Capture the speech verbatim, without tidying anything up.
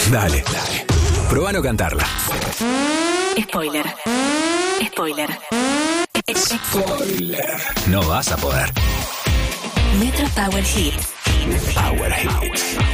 Dale, dale. Probá a no cantarla. Spoiler. Spoiler. Spoiler. No vas a poder. Metro Power Hits. Power Hits.